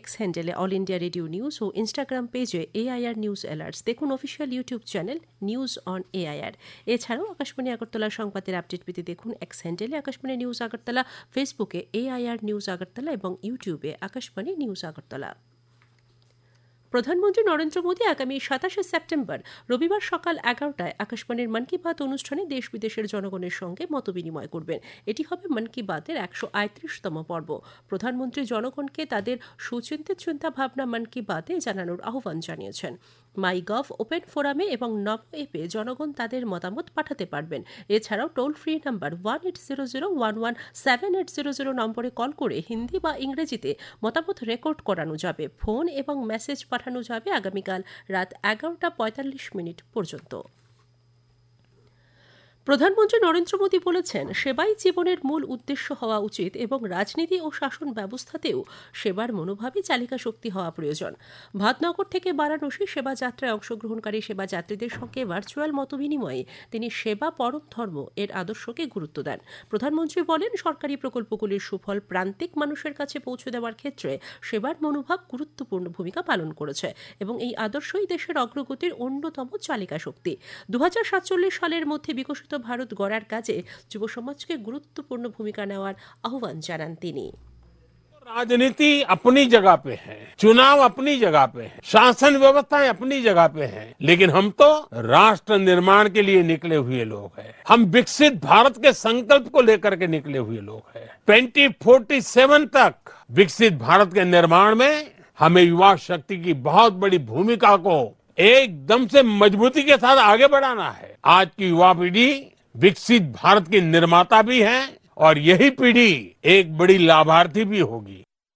X হ্যান্ডেলে all India radio news ও Instagram পেজে AIR news alerts. দেখুন official YouTube channel news on AIR। এছাড়াও আকাশবাণী আগরতলার সংবাদের আপডেট পেতে দেখুন এক্স হ্যান্ডেলে আকাশবাণী নিউজ আগরতলা, ফেসবুকে AIR নিউজ আগরতলা এবং ইউটিউবে আকাশবাণী নিউজ আগরতলা। প্রধানমন্ত্রী নরেন্দ্র মোদী আগামী 27 সেপ্টেম্বর রবিবার সকাল 11টায় আকাশবাণীর মন কি বাত অনুষ্ঠানে দেশ বিদেশের জনগণের সঙ্গে মতবিনিময় করবেন। এটি হবে মন কি বাতের 138তম পর্ব। প্রধানমন্ত্রী জনগণকে তাদের সুচিন্তিত চিন্তাভাবনা মন কি বাতে জানানোর আহ্বান জানিয়েছেন। মাইগভ ওপেন ফোরামে এবং নমো অ্যাপে জনগণ তাদের মতামত পাঠাতে পারবেন। এছাড়াও টোল ফ্রি নাম্বার 1800117800 নম্বরে কল করে হিন্দি বা ইংরেজিতে মতামত রেকর্ড করানো যাবে। ফোন এবং মেসেজ পাঠানো যাবে আগামীকাল রাত 11:45 পর্যন্ত। প্রধানমন্ত্রী নরেন্দ্র মোদী বলেছেন, সেবাই জীবনের মূল উদ্দেশ্য হওয়া উচিত এবং রাজনীতি ও শাসন ব্যবস্থাতেও সেবার মনোভাবই চালিকা শক্তি হওয়া প্রয়োজন। ভাতনগর থেকে বারাণসী সেবা যাত্রায় অংশগ্রহণকারী সেবা যাত্রীদের সঙ্গে ভার্চুয়াল মতবিনিময়ে তিনি সেবা পরম ধর্ম এর আদর্শকে গুরুত্ব দেন। প্রধানমন্ত্রী বলেন, সরকারি প্রকল্পগুলির সুফল প্রান্তিক মানুষের কাছে পৌঁছে দেওয়ার ক্ষেত্রে সেবার মনোভাব গুরুত্বপূর্ণ ভূমিকা পালন করেছে এবং এই আদর্শই দেশের অগ্রগতির অন্যতম চালিকা শক্তি। 2047 সালের মধ্যে বিকশিত ভারত গড়ার কাজে যুব সমাজকে গুরুত্বপূর্ণ ভূমিকা নেওয়ার আহ্বান জানান তিনি। राजनीति अपनी जगह पे है, चुनाव अपनी जगह पे है, शासन व्यवस्थाएं अपनी जगह पे है, लेकिन हम तो राष्ट्र निर्माण के लिए निकले हुए लोग हैं। हम विकसित भारत के संकल्प को लेकर के निकले हुए लोग हैं। 2047 तक विकसित भारत के निर्माण में हमें युवा शक्ति की बहुत बड़ी भूमिका को एकदम से मजबूती के साथ आगे बढ़ाना है। आज की युवा पीढ़ी विकसित भारत की निर्माता भी है और यही पीढ़ी एक बड़ी लाभार्थी भी होगी।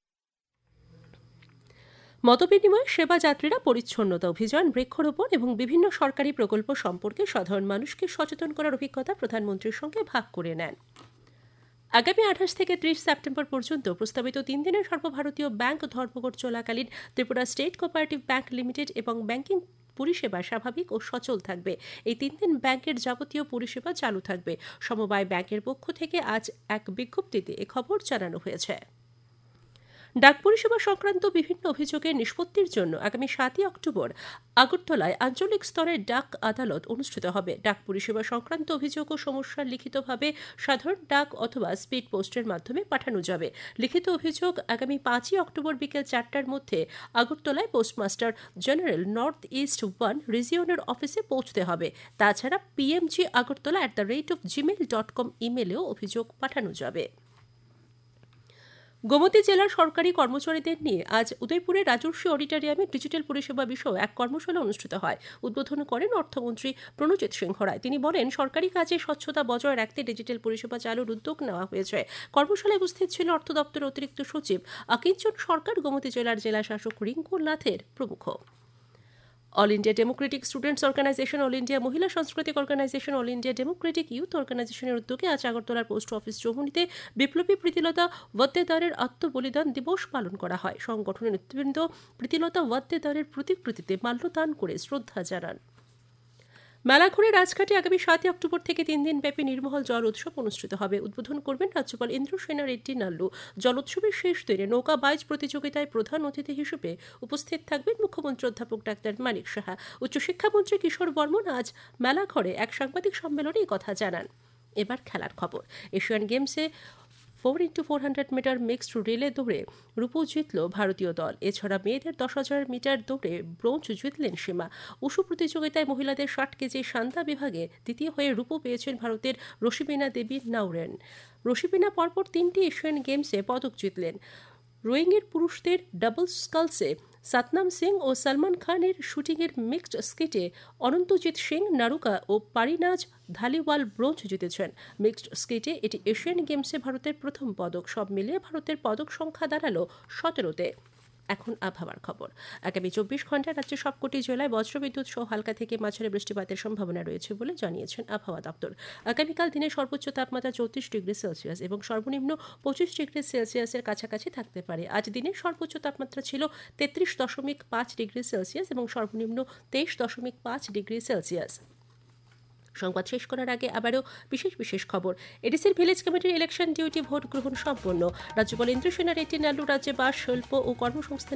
মতবিনিময় সেবা যাত্রীরা পরিচ্ছন্নতা অভিযান, বৃক্ষরোপণ এবং বিভিন্ন সরকারি প্রকল্প সম্পর্কে সাধারণ মানুষকে সচেতন করার অভিজ্ঞতা প্রধানমন্ত্রীর সঙ্গে ভাগ করে নেন। আগামী 28 থেকে 30 সেপ্টেম্বর পর্যন্ত প্রস্তাবিত 3 দিনের সর্বভারতীয় ব্যাংক ধর্মঘট চলাকালীন Tripura state cooperative bank limited এবং ব্যাংকিং পরিষেবা স্বাভাবিক ও সচল থাকবে। এই 3 দিন ব্যাংকের যাবতীয় পরিষেবা চালু থাকবে। সমবায় ব্যাংকের পক্ষ থেকে আজ এক বিজ্ঞপ্তিতে এ খবর জানানো হয়েছে। ডাক পরিষেবা সংক্রান্ত বিভিন্ন অভিযোগের নিষ্পত্তির জন্য আগামী 7 অক্টোবর আগরতলায় আঞ্চলিক স্তরের ডাক আদালত অনুষ্ঠিত হবে। ডাক পরিষেবা সংক্রান্ত অভিযোগ ও সমস্যার লিখিতভাবে সাধারণ ডাক অথবা স্পিড পোস্টের মাধ্যমে পাঠানো যাবে। লিখিত অভিযোগ আগামী 5 অক্টোবর বিকেল 4টার মধ্যে আগরতলায় পোস্টমাস্টার জেনারেল নর্থ ইস্ট 1 রিজিয়নের অফিসে পৌঁছতে হবে। তাছাড়া pmg@gmail.com ইমেলেও অভিযোগ পাঠানো যাবে। গোমতী জেলার সরকারি কর্মচারীদের নিয়ে আজ উদয়পুরের রাজর্ষি অডিটোরিয়ামে ডিজিটাল পরিষেবা বিষয়ে এক কর্মশালা অনুষ্ঠিত হয়। উদ্বোধন করেন অর্থমন্ত্রী প্রণজিৎ সিংহ রায়। তিনি বলেন, সরকারি কাজে স্বচ্ছতা বজায় রাখতে ডিজিটাল পরিষেবা চালুর উদ্যোগ নেওয়া হয়েছে। কর্মশালায় উপস্থিত ছিল অর্থ দপ্তরের অতিরিক্ত সচিব আকিঞ্চন সরকার, গোমতী জেলার জেলা শাসক রিঙ্কু নাথের প্রমুখ। All India Democratic students organisation, all India মহিলা সাংস্কৃতিক organisation, all India Democratic youth অর্গানাইজেশনের উদ্যোগে আজ আগরতলার পোস্ট অফিস চৌমুহনীতে বিপ্লবী প্রীতিলতা ওয়াদ্দেদারের আত্মবলিদান দিবস পালন করা হয়। সংগঠনের নেতৃবৃন্দ প্রীতিলতা ওয়াদ্দেদারের প্রতিকৃতিতে মাল্যদান করে শ্রদ্ধা জানান। মেলাঘুরে রাজঘাটে আগামী 7 অক্টোবর থেকে 3 দিন ব্যাপী নির্মহল জল উৎসব অনুষ্ঠিত হবে। উদ্বোধন করবেন রাজ্যপাল ইন্দ্রসেনা রেড্ডি নাল্লু। জল উৎসবের শেষ দিনে নৌকা বাইচ প্রতিযোগিতায় প্রধান অতিথি হিসেবে উপস্থিত থাকবেন মুখ্যমন্ত্রী অধ্যাপক ডাক্তার মানিক সাহা। উচ্চশিক্ষামন্ত্রী কিশোর বর্মন আজ মেলাঘরে এক সাংবাদিক সম্মেলনে এই কথা জানান। এবার খেলার খবর। এশিয়ান গেমসে 4x400 মিটার মিক্সড রিলে দৌড়ে রূপো জিতল ভারতীয় দল। এছাড়া মেয়েদের 10,000 মিটার দৌড়ে ব্রোঞ্জ জিতলেন সীমা। উশু প্রতিযোগিতায় মহিলাদের 60 কেজি সান্তা বিভাগে দ্বিতীয় হয়ে রূপো পেয়েছেন ভারতের রশিবিনা দেবী নাউরেন। রশিবিনা পরপর 3টি এশিয়ান গেমসে পদক জিতলেন। রোয়িংয়ের পুরুষদের ডাবল স্কালসে সতনাম সিং ও সলমান খানের শুটিংয়ের মিক্সড স্কিটে অনন্তজিৎ সিং নারুকা ও পারিনাজ ধালিওয়াল ব্রোঞ্জ জিতেছেন। মিক্সড স্কিটে এটি এশিয়ান গেমসে ভারতের প্রথম পদক। সব মিলিয়ে ভারতের পদক সংখ্যা দাঁড়ালো 17তে। এখন আবহাওয়ার খবর। আগামী 24 ঘন্টায় রাজ্যের সবকটি জেলায় বজ্রবিদ্যুৎ সহ হালকা থেকে মাঝারি বৃষ্টিপাতের সম্ভাবনা রয়েছে বলে জানিয়েছেন আবহাওয়া দপ্তর। আগামীকাল দিনের সর্বোচ্চ তাপমাত্রা 34 ডিগ্রি সেলসিয়াস এবং সর্বনিম্ন 25 ডিগ্রি সেলসিয়াসের কাছাকাছি থাকতে পারে। আজ দিনের সর্বোচ্চ তাপমাত্রা ছিল 33.5 ডিগ্রি সেলসিয়াস এবং সর্বনিম্ন 23.5 ডিগ্রি সেলসিয়াস। সংবাদ শেষ করার আগে আবারও বিশেষ খবর। এডিসির ভিলেজ কমিটির ইলেকশন ডিউটি ভোট গ্রহণ সম্পন্ন। রাজ্যপাল ইন্দ্রসেনা রেড্ডি নাল্লু রাজ্যে বাস, শিল্প ও কর্মসংস্থান